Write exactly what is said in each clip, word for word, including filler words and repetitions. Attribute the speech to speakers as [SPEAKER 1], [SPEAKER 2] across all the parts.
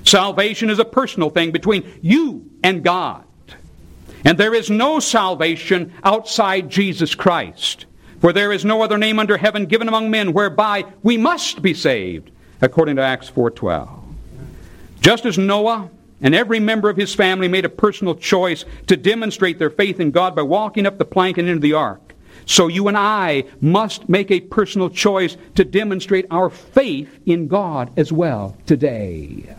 [SPEAKER 1] Salvation is a personal thing between you and God. And there is no salvation outside Jesus Christ. For there is no other name under heaven given among men whereby we must be saved, according to Acts four twelve. Just as Noah and every member of his family made a personal choice to demonstrate their faith in God by walking up the plank and into the ark, so you and I must make a personal choice to demonstrate our faith in God as well today.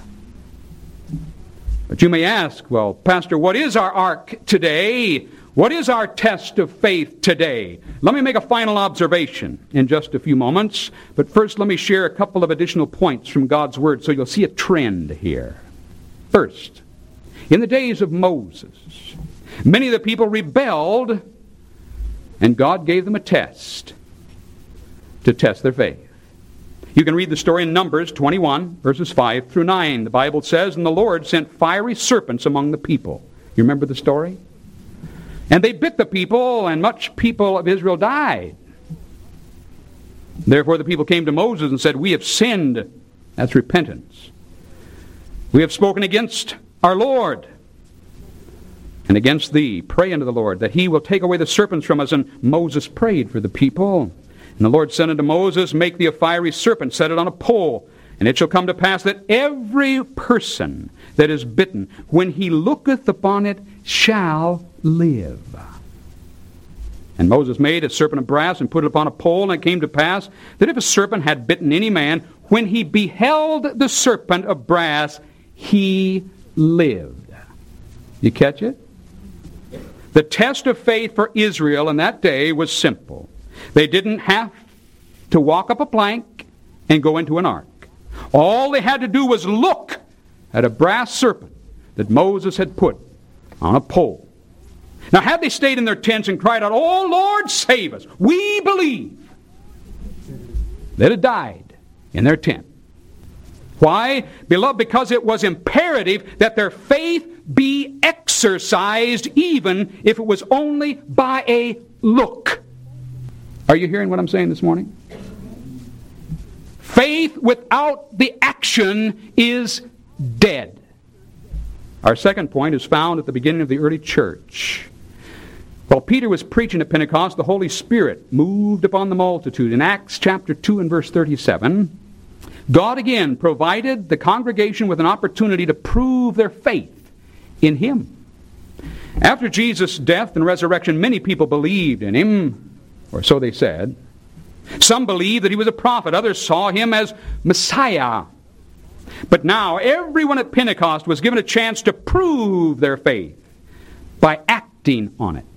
[SPEAKER 1] But you may ask, well, Pastor, what is our ark today? What is our test of faith today? Let me make a final observation in just a few moments. But first, let me share a couple of additional points from God's Word so you'll see a trend here. First, in the days of Moses, many of the people rebelled, and God gave them a test to test their faith. You can read the story in Numbers twenty-one, verses five through nine. The Bible says, "And the Lord sent fiery serpents among the people." You remember the story? "And they bit the people, and much people of Israel died. Therefore the people came to Moses and said, 'We have sinned.'" That's repentance. "We have spoken against our Lord and against thee. Pray unto the Lord that he will take away the serpents from us." And Moses prayed for the people. And the Lord said unto Moses, "Make thee a fiery serpent, set it on a pole. And it shall come to pass that every person that is bitten, when he looketh upon it, shall live." And Moses made a serpent of brass and put it upon a pole. And it came to pass that if a serpent had bitten any man, when he beheld the serpent of brass, he lived. You catch it? The test of faith for Israel in that day was simple. They didn't have to walk up a plank and go into an ark. All they had to do was look at a brass serpent that Moses had put on a pole. Now, had they stayed in their tents and cried out, "Oh, Lord, save us, we believe," they'd have died in their tent. Why? Beloved, because it was imperative that their faith be exercised, even if it was only by a look. Are you hearing what I'm saying this morning? Faith without the action is dead. Our second point is found at the beginning of the early church. While Peter was preaching at Pentecost, the Holy Spirit moved upon the multitude. In Acts chapter two and verse thirty-seven, God again provided the congregation with an opportunity to prove their faith in Him. After Jesus' death and resurrection, many people believed in Him, or so they said. Some believed that He was a prophet. Others saw Him as Messiah. But now everyone at Pentecost was given a chance to prove their faith by acting on it.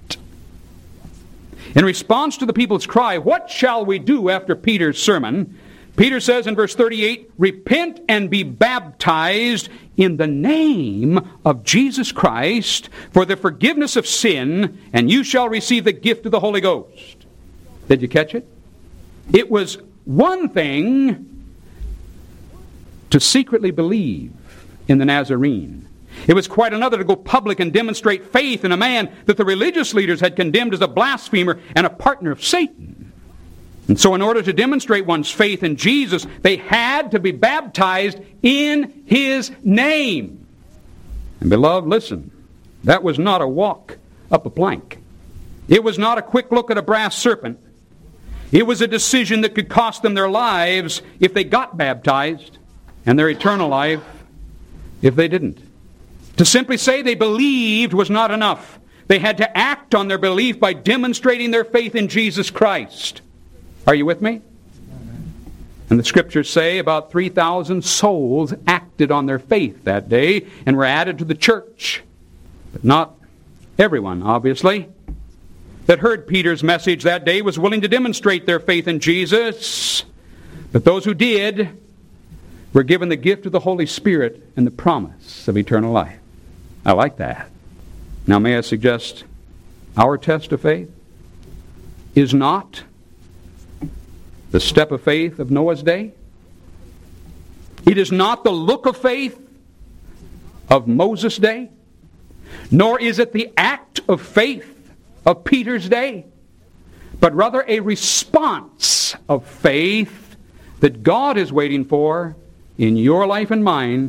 [SPEAKER 1] In response to the people's cry, "What shall we do?" after Peter's sermon, Peter says in verse thirty-eight, "Repent and be baptized in the name of Jesus Christ for the forgiveness of sin, and you shall receive the gift of the Holy Ghost." Did you catch it? It was one thing to secretly believe in the Nazarene. It was quite another to go public and demonstrate faith in a man that the religious leaders had condemned as a blasphemer and a partner of Satan. And so in order to demonstrate one's faith in Jesus, they had to be baptized in His name. And beloved, listen, that was not a walk up a plank. It was not a quick look at a brass serpent. It was a decision that could cost them their lives if they got baptized, and their eternal life if they didn't. To simply say they believed was not enough. They had to act on their belief by demonstrating their faith in Jesus Christ. Are you with me? And the Scriptures say about three thousand souls acted on their faith that day and were added to the church. But not everyone, obviously, that heard Peter's message that day was willing to demonstrate their faith in Jesus. But those who did were given the gift of the Holy Spirit and the promise of eternal life. I like that. Now may I suggest our test of faith is not the step of faith of Noah's day. It is not the look of faith of Moses' day. Nor is it the act of faith of Peter's day. But rather a response of faith that God is waiting for in your life and mine